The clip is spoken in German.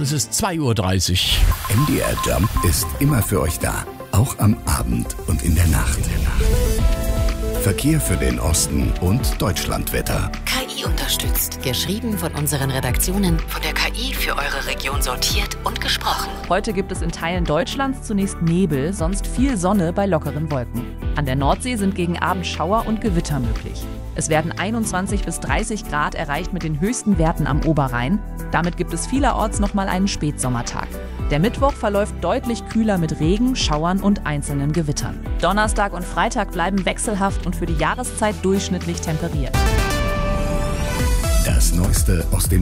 Es ist 2:30 Uhr. MDR Jump ist immer für euch da, auch am Abend und in der Nacht. Verkehr für den Osten und Deutschlandwetter. KI unterstützt. Geschrieben von unseren Redaktionen, von der KI für eure Region sortiert und gesprochen. Heute gibt es in Teilen Deutschlands zunächst Nebel, sonst viel Sonne bei lockeren Wolken. An der Nordsee sind gegen Abend Schauer und Gewitter möglich. Es werden 21 bis 30 Grad erreicht mit den höchsten Werten am Oberrhein. Damit gibt es vielerorts nochmal einen Spätsommertag. Der Mittwoch verläuft deutlich kühler mit Regen, Schauern und einzelnen Gewittern. Donnerstag und Freitag bleiben wechselhaft und für die Jahreszeit durchschnittlich temperiert. Das Neueste aus dem